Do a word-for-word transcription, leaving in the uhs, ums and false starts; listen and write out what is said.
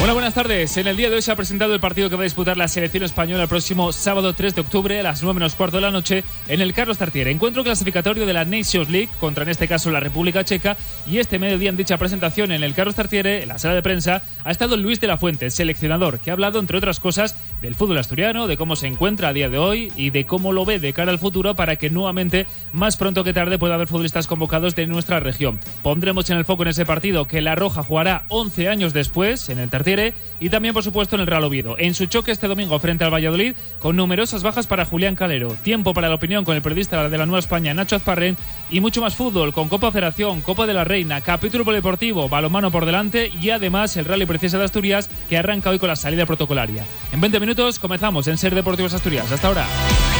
Hola, buenas tardes. En el día de hoy se ha presentado el partido que va a disputar la selección española el próximo sábado tres de octubre a las nueve menos cuarto de la noche en el Carlos Tartiere. Encuentro clasificatorio de la Nations League contra, en este caso, la República Checa. Y este mediodía, en dicha presentación en el Carlos Tartiere, en la sala de prensa, ha estado Luis de la Fuente, el seleccionador, que ha hablado, entre otras cosas, del fútbol asturiano, de cómo se encuentra a día de hoy y de cómo lo ve de cara al futuro para que nuevamente, más pronto que tarde, pueda haber futbolistas convocados de nuestra región. Pondremos en el foco en ese partido que La Roja jugará once años después en el Tartiere y también, por supuesto, en el Real Oviedo, en su choque este domingo frente al Valladolid, con numerosas bajas para Julián Calero. Tiempo para la opinión con el periodista de la Nueva España, Nacho Azparren, y mucho más fútbol con Copa Federación, Copa de la Reina, capítulo polideportivo, balonmano por delante y además el Rally Princesa de Asturias, que arranca hoy con la salida protocolaria. En veinte minutos comenzamos en Ser Deportivos Asturias. Hasta ahora.